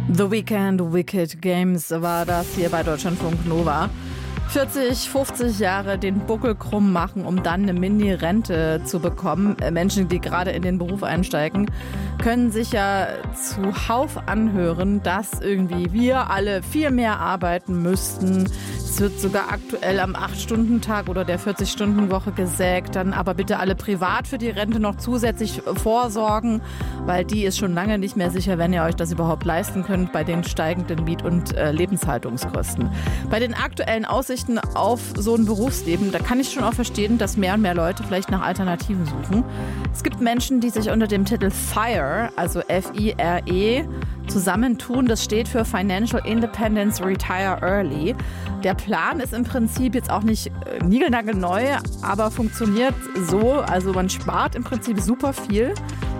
The Weekend Wicked Games war das hier bei Deutschlandfunk Nova. 40, 50 Jahre den Buckel krumm machen, um dann eine Mini-Rente zu bekommen. Menschen, die gerade in den Beruf einsteigen, können sich ja zuhauf anhören, dass irgendwie wir alle viel mehr arbeiten müssten. Es wird sogar aktuell am 8-Stunden-Tag oder der 40-Stunden-Woche gesägt. Dann aber bitte alle privat für die Rente noch zusätzlich vorsorgen, weil die ist schon lange nicht mehr sicher, wenn ihr euch das überhaupt leisten könnt bei den steigenden Miet- und Lebenshaltungskosten. Bei den aktuellen Aussichten auf so ein Berufsleben, da kann ich schon auch verstehen, dass mehr und mehr Leute vielleicht nach Alternativen suchen. Es gibt Menschen, die sich unter dem Titel FIRE, also F-I-R-E, zusammentun. Das steht für Financial Independence Retire Early. Der Plan ist im Prinzip jetzt auch nicht niegelnagelneu, aber funktioniert so. Also man spart im Prinzip super viel,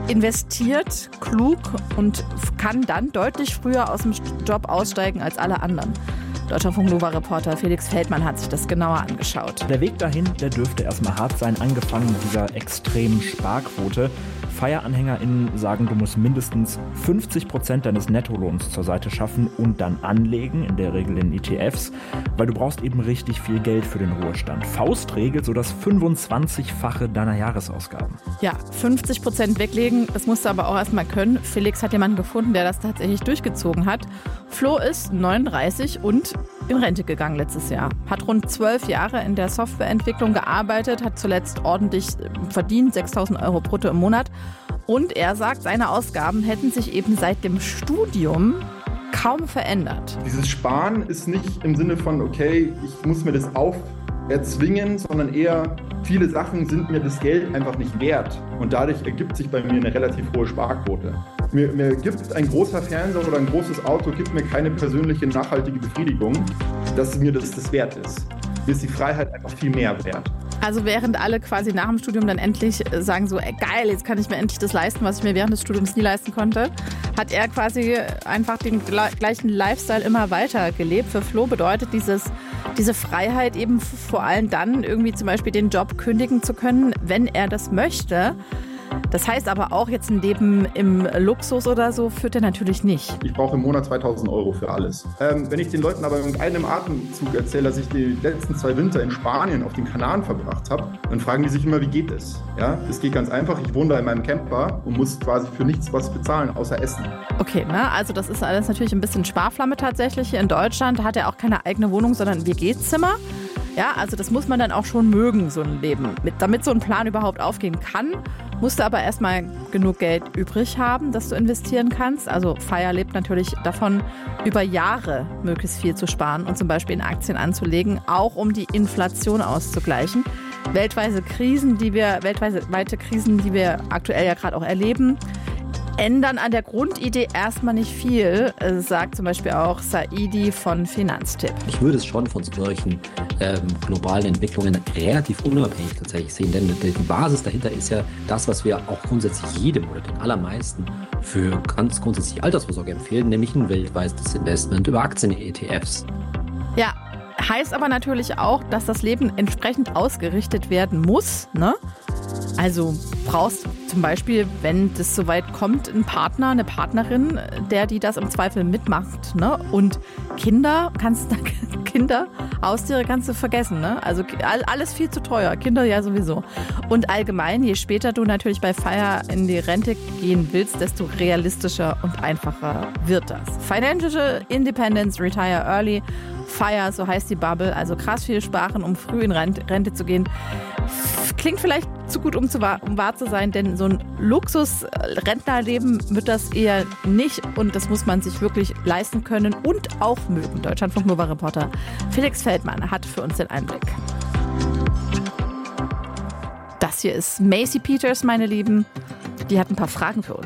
investiert klug und kann dann deutlich früher aus dem Job aussteigen als alle anderen. Deutschlandfunk-Nova-Reporter Felix Feldmann hat sich das genauer angeschaut. Der Weg dahin, der dürfte erstmal hart sein, angefangen mit dieser extremen Sparquote. FIRE-AnhängerInnen sagen, du musst mindestens 50% deines Nettolohns zur Seite schaffen und dann anlegen, in der Regel in ETFs, weil du brauchst eben richtig viel Geld für den Ruhestand. Faustregel so das 25-fache deiner Jahresausgaben. Ja, 50% weglegen, das musst du aber auch erstmal können. Felix hat jemanden gefunden, der das tatsächlich durchgezogen hat. Flo ist 39 und in Rente gegangen letztes Jahr. Hat rund 12 Jahre in der Softwareentwicklung gearbeitet, hat zuletzt ordentlich verdient, 6.000 Euro brutto im Monat. Und er sagt, seine Ausgaben hätten sich eben seit dem Studium kaum verändert. Dieses Sparen ist nicht im Sinne von, okay, ich muss mir das erzwingen, sondern eher, viele Sachen sind mir das Geld einfach nicht wert. Und dadurch ergibt sich bei mir eine relativ hohe Sparquote. Mir gibt ein großer Fernseher oder ein großes Auto gibt mir keine persönliche nachhaltige Befriedigung, dass mir das wert ist. Mir ist die Freiheit einfach viel mehr wert. Also während alle quasi nach dem Studium dann endlich sagen so, geil, jetzt kann ich mir endlich das leisten, was ich mir während des Studiums nie leisten konnte, hat er quasi einfach den gleichen Lifestyle immer weiter gelebt. Für Flo bedeutet diese Freiheit eben vor allem dann irgendwie zum Beispiel den Job kündigen zu können, wenn er das möchte. Das heißt aber auch, jetzt ein Leben im Luxus oder so führt er natürlich nicht. Ich brauche im Monat 2.000 Euro für alles. Wenn ich den Leuten aber in einem Atemzug erzähle, dass ich die letzten 2 Winter in Spanien auf den Kanaren verbracht habe, dann fragen die sich immer, wie geht es? Ja, es geht ganz einfach. Ich wohne da in meinem Camper und muss quasi für nichts was bezahlen, außer Essen. Okay, ne? Also das ist alles natürlich ein bisschen Sparflamme tatsächlich. Hier in Deutschland hat er auch keine eigene Wohnung, sondern ein WG-Zimmer. Ja, also das muss man dann auch schon mögen, so ein Leben. Damit so ein Plan überhaupt aufgehen kann, musst du aber erstmal genug Geld übrig haben, dass du investieren kannst. Also FIRE lebt natürlich davon, über Jahre möglichst viel zu sparen und zum Beispiel in Aktien anzulegen, auch um die Inflation auszugleichen. Weltweite Krisen, die wir aktuell ja gerade auch erleben, ändern an der Grundidee erstmal nicht viel, sagt zum Beispiel auch Saidi von Finanztipp. Ich würde es schon von solchen globalen Entwicklungen relativ unabhängig tatsächlich sehen, denn die Basis dahinter ist ja das, was wir auch grundsätzlich jedem oder den allermeisten für ganz grundsätzlich Altersvorsorge empfehlen, nämlich ein weltweites Investment über Aktien-ETFs. Ja, heißt aber natürlich auch, dass das Leben entsprechend ausgerichtet werden muss, ne? Also brauchst zum Beispiel, wenn das soweit kommt, einen Partner, eine Partnerin, die das im Zweifel mitmacht, ne? Und Haustiere kannst du vergessen, ne? Also alles viel zu teuer, Kinder ja sowieso. Und allgemein, je später du natürlich bei FIRE in die Rente gehen willst, desto realistischer und einfacher wird das. Financial Independence Retire Early, FIRE, so heißt die Bubble, also krass viel sparen, um früh in Rente zu gehen. Klingt vielleicht zu gut, um wahr zu sein, denn so ein Luxus-Rentnerleben wird das eher nicht und das muss man sich wirklich leisten können und auch mögen. Deutschlandfunk-Nova-Reporter Felix Feldmann hat für uns den Einblick. Das hier ist Macy Peters, meine Lieben. Die hat ein paar Fragen für uns.